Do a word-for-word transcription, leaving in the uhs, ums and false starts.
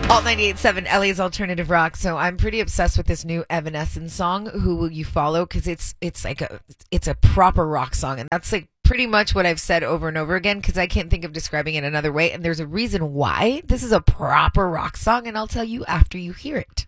Alt ninety-eight point seven, L A's Alternative Rock. So I'm pretty obsessed with this new Evanescence song, Who Will You Follow? Because it's it's like a it's a proper rock song, and that's like pretty much what I've said over and over again because I can't think of describing it another way. And there's a reason why this is a proper rock song, and I'll tell you after you hear it.